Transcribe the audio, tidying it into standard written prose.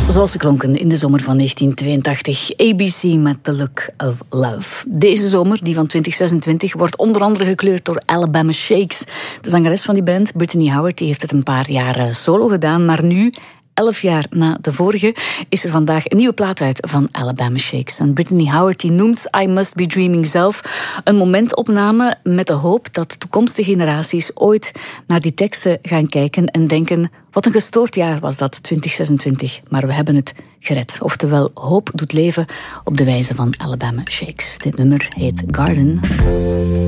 Zoals ze klonken in de zomer van 1982. ABC met The Look of Love. Deze zomer, die van 2026, wordt onder andere gekleurd door Alabama Shakes. De zangeres van die band, Brittany Howard, die heeft het een paar jaar solo gedaan. Maar nu, 11 jaar na de vorige, is er vandaag een nieuwe plaat uit van Alabama Shakes. En Brittany Howard die noemt I Must Be Dreaming zelf een momentopname met de hoop dat toekomstige generaties ooit naar die teksten gaan kijken en denken: wat een gestoord jaar was dat, 2026. Maar we hebben het gered. Oftewel, hoop doet leven op de wijze van Alabama Shakes. Dit nummer heet Garden.